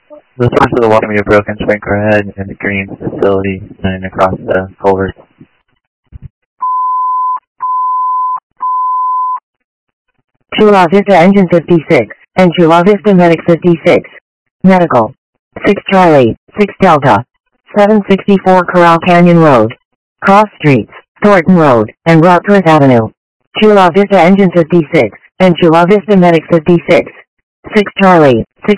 The source of the water may have broken, sprinkler head, and the green facility running across the culvert. Chula Vista Engine 56, and Chula Vista Medic 56. Medical. 6 Charlie, 6 Delta. 764 Corral Canyon Road. Cross Streets, Thornton Road, and Rutgers Avenue. Chula Vista Engine 56, and Chula Vista Medic 56. 6 Charlie, 6